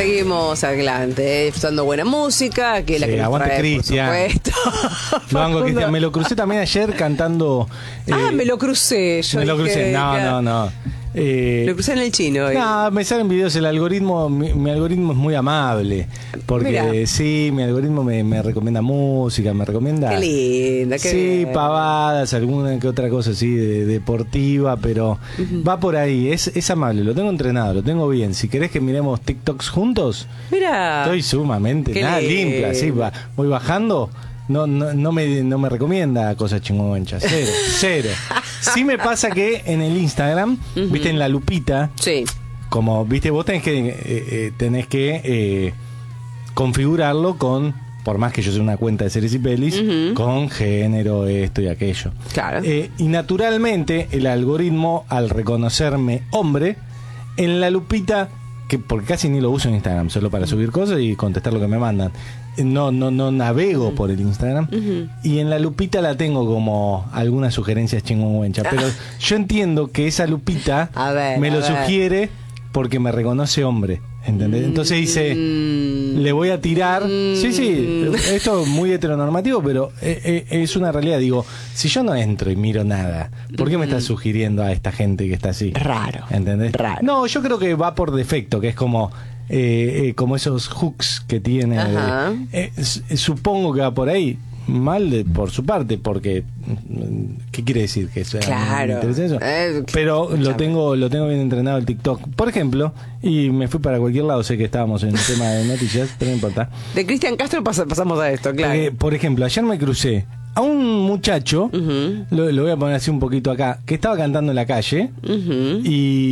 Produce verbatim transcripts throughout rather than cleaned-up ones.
Seguimos adelante, eh, usando buena música, que es la Sí, que nos aguante trae, Cristian. por supuesto. Lo hago, Facundo. Cristian. Me lo crucé también ayer cantando. Ah, eh, me lo crucé. Yo me lo dije, crucé. No, que- no, no. Eh, Lo crucé en el chino. hoy. No, me salen videos, el algoritmo, mi, mi algoritmo es muy amable, porque Mirá. sí, mi algoritmo me, me recomienda música, me recomienda... Qué linda, qué Sí, bien. pavadas, alguna que otra cosa así de, deportiva, pero uh-huh. va por ahí, es, es amable, lo tengo entrenado, lo tengo bien. Si querés que miremos TikToks juntos, Mira. estoy sumamente, Qué nada, lindo. limpia, así, va, voy bajando... No, no, no, me, no me recomienda cosas chingonchas. Cero, cero. Sí me pasa que en el Instagram, uh-huh. viste, en la lupita, Sí. como, viste, vos tenés que, eh, eh, tenés que eh, configurarlo con, por más que yo sea una cuenta de series y pelis, uh-huh. con género, esto y aquello. Claro. Eh, y naturalmente, el algoritmo, al reconocerme hombre, en la lupita, que porque casi ni lo uso en Instagram, solo para subir cosas y contestar lo que me mandan. No, no, no navego uh-huh. por el Instagram. Uh-huh. Y en la lupita la tengo como algunas sugerencias chingüengüenchas. Pero yo entiendo que esa lupita a ver, me a lo ver. sugiere porque me reconoce hombre. ¿Entendés? Entonces dice, mm. le voy a tirar. Mm. Sí, sí, esto es muy heteronormativo, pero es una realidad. Digo, si yo no entro y miro nada, ¿por qué me estás sugiriendo a esta gente que está así? Raro. ¿Entendés? Raro. No, yo creo que va por defecto, que es como... Eh, eh, como esos hooks que tiene. Ajá. Eh, eh, supongo que va por ahí. Mal de, por su parte, porque ¿qué quiere decir? Que sea claro. interesante eso. Eh, Pero lo escuchame. tengo lo tengo bien entrenado el TikTok, por ejemplo, y me fui para cualquier lado. Sé que estábamos en el tema de noticias, pero no importa. De Cristian Castro pas- pasamos a esto, claro. Eh, por ejemplo, ayer me crucé a un muchacho, uh-huh. lo, lo voy a poner así un poquito acá, que estaba cantando en la calle uh-huh.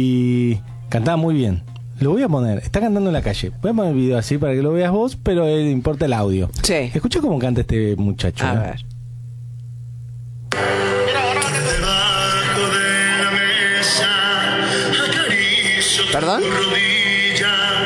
y cantaba muy bien. Lo voy a poner, está cantando en la calle. Voy a poner el video así para que lo veas vos, pero eh, importa el audio. Sí. Escucha cómo canta este muchacho. A ¿eh? ver. ¿Perdón?